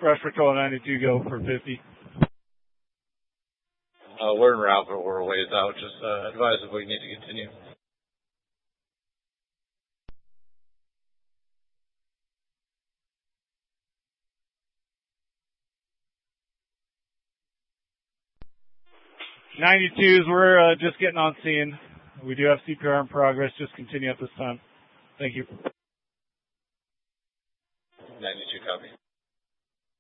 Rush Patrol 92, go for 50. We're en route, but we're a ways out. Just advise if we need to continue. '92s, we're just getting on scene. We do have CPR in progress. Just continue at this time. Thank you. 92, copy.